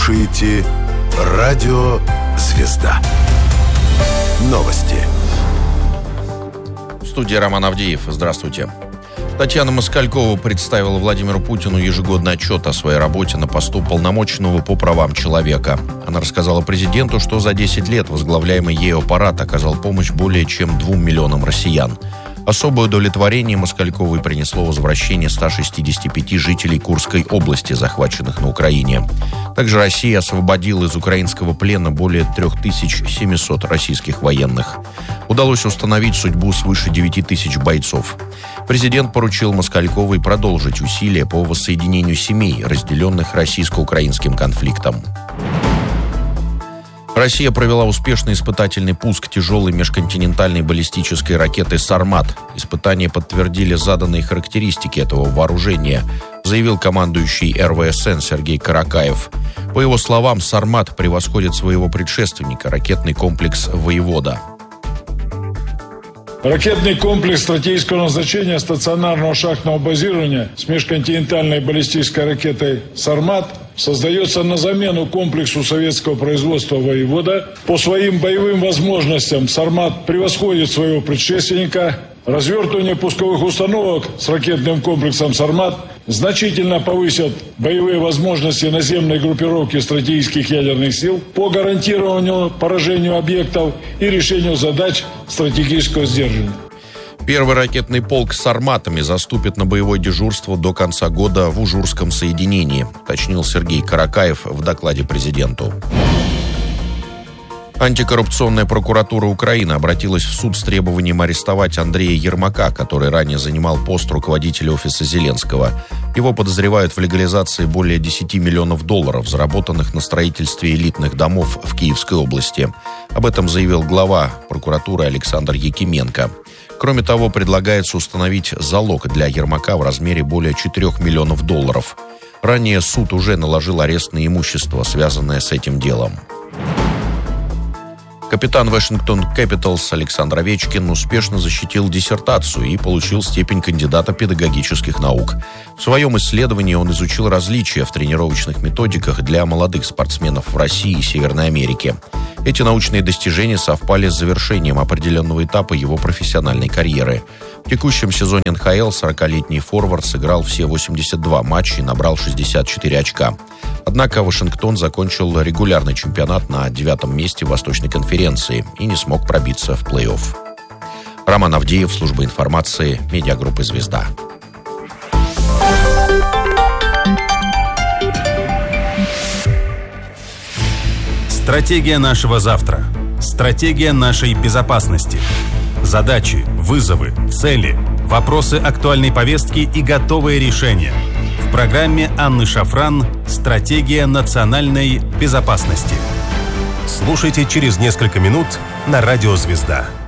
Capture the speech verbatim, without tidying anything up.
слушаете «Радио Звезда». Новости. В студии Роман Авдеев. Здравствуйте. Татьяна Москалькова представила Владимиру Путину ежегодный отчет о своей работе на посту полномоченного по правам человека. Она рассказала президенту, что за десять лет возглавляемый ею аппарат оказал помощь более чем двум миллионам россиян. Особое удовлетворение Москальковой принесло возвращение ста шестидесяти пяти жителей Курской области, захваченных на Украине. Также Россия освободила из украинского плена более трёх тысяч семисот российских военных. Удалось установить судьбу свыше девяти тысяч бойцов. Президент поручил Москальковой продолжить усилия по воссоединению семей, разделенных российско-украинским конфликтом. Россия провела успешный испытательный пуск тяжелой межконтинентальной баллистической ракеты «Сармат». Испытания подтвердили заданные характеристики этого вооружения, заявил командующий эр вэ эс эн Сергей Каракаев. По его словам, «Сармат» превосходит своего предшественника, ракетный комплекс «Воевода». Ракетный комплекс стратегического назначения стационарного шахтного базирования с межконтинентальной баллистической ракетой «Сармат» создается на замену комплексу советского производства «Воевода». По своим боевым возможностям «Сармат» превосходит своего предшественника. Развертывание пусковых установок с ракетным комплексом «Сармат» значительно повысит боевые возможности наземной группировки стратегических ядерных сил по гарантированию поражению объектов и решению задач стратегического сдерживания. Первый ракетный полк с «Сарматами» заступит на боевое дежурство до конца года в Ужурском соединении, уточнил Сергей Каракаев в докладе президенту. Антикоррупционная прокуратура Украины обратилась в суд с требованием арестовать Андрея Ермака, который ранее занимал пост руководителя офиса Зеленского. Его подозревают в легализации более десяти миллионов долларов, заработанных на строительстве элитных домов в Киевской области. Об этом заявил глава прокуратуры Александр Якименко. Кроме того, предлагается установить залог для Ермака в размере более четырёх миллионов долларов. Ранее суд уже наложил арест на имущество, связанное с этим делом. Капитан Вашингтон Кэпиталс Александр Овечкин успешно защитил диссертацию и получил степень кандидата педагогических наук. В своем исследовании он изучил различия в тренировочных методиках для молодых спортсменов в России и Северной Америке. Эти научные достижения совпали с завершением определенного этапа его профессиональной карьеры. В текущем сезоне эн ха эл сорокалетний форвард сыграл все восемьдесят два матча и набрал шестьдесят четыре очка. Однако Вашингтон закончил регулярный чемпионат на девятом месте в Восточной конференции и не смог пробиться в плей-офф. Роман Авдеев, служба информации, медиагруппы «Звезда». Стратегия нашего завтра. Стратегия нашей безопасности. Задачи, вызовы, цели, вопросы актуальной повестки и готовые решения. В программе Анны Шафран «Стратегия национальной безопасности». Слушайте через несколько минут на радио «Звезда».